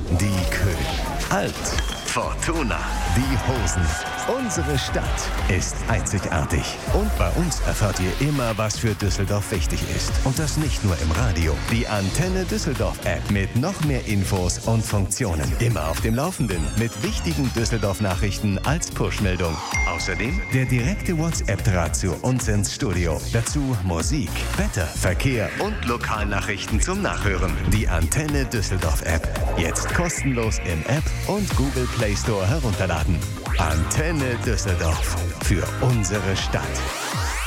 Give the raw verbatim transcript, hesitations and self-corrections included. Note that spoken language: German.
die Köhen. Alt. Fortuna. Die Hosen. Unsere Stadt ist einzigartig. Und bei uns erfahrt ihr immer, was für Düsseldorf wichtig ist. Und das nicht nur im Radio. Die Antenne Düsseldorf App mit noch mehr Infos und Funktionen. Immer auf dem Laufenden mit wichtigen Düsseldorf-Nachrichten als Push-Meldung. Außerdem der direkte WhatsApp-Draht zu uns ins Studio. Dazu Musik, Wetter, Verkehr und Lokalnachrichten zum Nachhören. Die Antenne Düsseldorf App. Jetzt kostenlos im App und Google Play Store herunterladen. Antenne Düsseldorf. Für unsere Stadt.